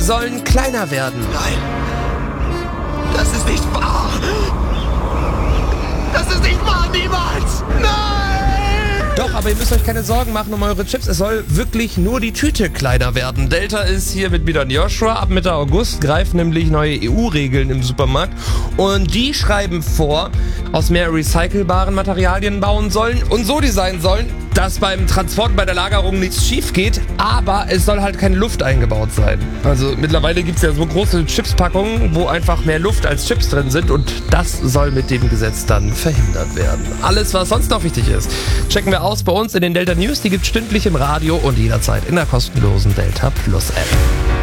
sollen kleiner werden. Nein, das ist nicht wahr. Das ist nicht wahr, niemals. Nein! Doch, aber ihr müsst euch keine Sorgen machen um eure Chips. Es soll wirklich nur die Tüte kleiner werden. Delta ist hier mit Mida und Joshua. Ab Mitte August greifen nämlich neue EU-Regeln im Supermarkt. Und die schreiben vor, aus mehr recycelbaren Materialien bauen sollen und so designen sollen, dass beim Transport und bei der Lagerung nichts schief geht, aber es soll halt keine Luft eingebaut sein. Also mittlerweile gibt es ja so große Chipspackungen, wo einfach mehr Luft als Chips drin sind und das soll mit dem Gesetz dann verhindert werden. Alles, was sonst noch wichtig ist, checken wir aus bei uns in den Delta News. Die gibt's stündlich im Radio und jederzeit in der kostenlosen Delta Plus App.